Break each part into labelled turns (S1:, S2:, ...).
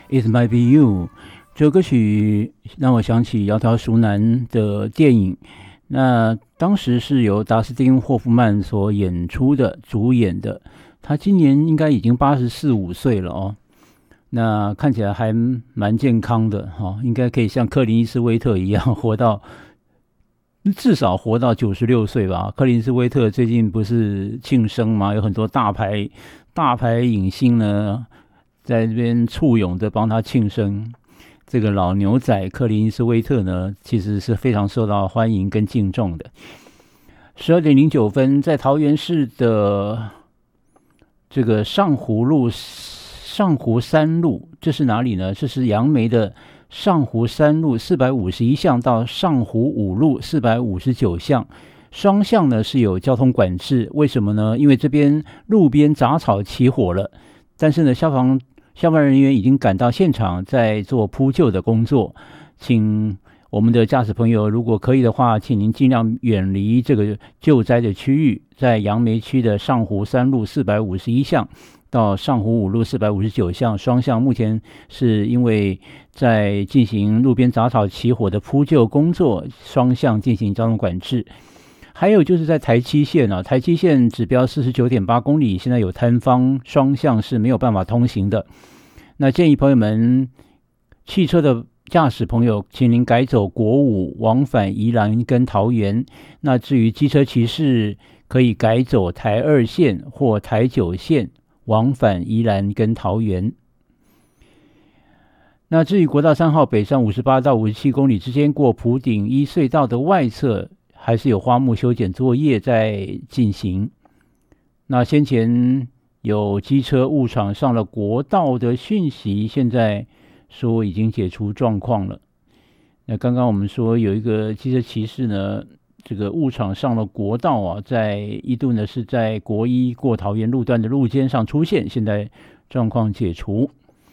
S1: It Might Be You。这首歌曲让我想起窈窕淑男的电影，那当时是由达斯汀·霍夫曼所演出的，主演的。他今年应该已经84、5岁了哦，那看起来还蛮健康的哈，应该可以像克林伊斯威特一样至少活到96岁吧。克林斯威特最近不是庆生嘛，有很多大牌影星呢在这边簇拥着帮他庆生。这个老牛仔克林斯威特呢，其实是非常受到欢迎跟敬重的。12点09分，在桃园市的这个上湖山路，这是哪里呢？这是杨梅的上湖山路451巷到上湖5路459巷，双向呢是有交通管制。为什么呢？因为这边路边杂草起火了，但是呢消防人员已经赶到现场，在做扑救的工作。请我们的驾驶朋友，如果可以的话，请您尽量远离这个救灾的区域，在杨梅区的上湖山路451巷到上湖5路459巷双向，目前是因为在进行路边杂草起火的扑救工作，双向进行交通管制。还有就是在台七线台七线指标 49.8 公里，现在有坍方，双向是没有办法通行的。那建议朋友们，汽车的驾驶朋友，请您改走国5往返宜兰跟桃园。那至于机车骑士，可以改走台2线或台9线往返宜兰跟桃园。那至于国道3号北上58到57公里之间，过埔顶一隧道的外侧，还是有花木修剪作业在进行。那先前有机车误闯上了国道的讯息，现在说已经解除状况了。那刚刚我们说有一个机车骑士呢，这个误闯上了国道在一度呢是在国一过桃园路段的路肩上出现，现在状况解除。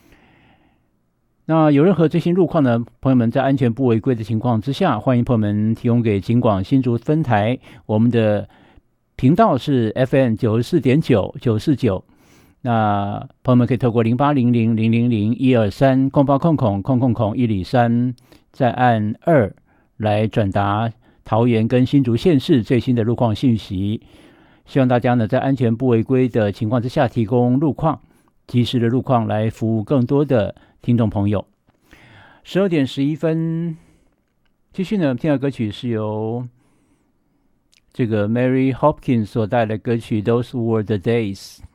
S1: 那有任何最新路况呢，朋友们在安全不违规的情况之下，欢迎朋友们提供给警广新竹分台。我们的频道是 FM 94.9 949，那朋友们可以透过0800000123空包空103，再按2来转达桃园跟新竹县市最新的路况信息。希望大家呢在安全不违规的情况之下，提供路况及时的路况来服务更多的听众朋友。12点11分，继续呢，听到歌曲是由这个 Mary Hopkins 所带来的歌曲 Those Were the Days。